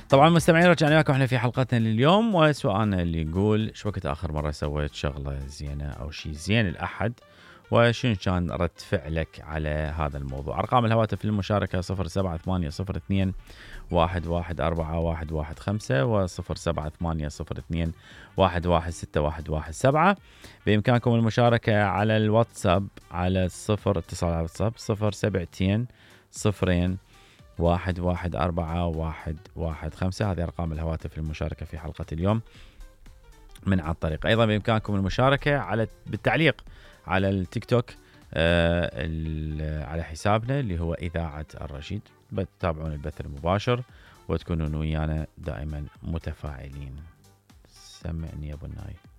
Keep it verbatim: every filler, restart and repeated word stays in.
طبعا مستمعين رجعنا لكم احنا في حلقتنا لليوم، وسؤالنا اللي يقول شو وقت آخر مرة سويت شغلة زينة أو شيء زين الأحد، وشنو كان رد فعلك على هذا الموضوع. أرقام الهواتف للمشاركة صفر سبعة ثمانية صفر اثنين واحد واحد أربعة واحد واحد خمسة وصفر سبعة ثمانية صفر اثنين واحد واحد ستة واحد واحد سبعة. بإمكانكم المشاركة على الواتساب على الصفر اتصال على الواتساب صفر سبعتين صفرين واحد واحد أربعة واحد واحد خمسة. هذه أرقام الهواتف للمشاركة في حلقة اليوم من على الطريق. أيضا بإمكانكم المشاركة على بالتعليق على التيك توك آه على حسابنا اللي هو إذاعة الرشيد. بتتابعون البث المباشر وتكونون ويانا دائما متفاعلين. سمعني يا ابو الناي.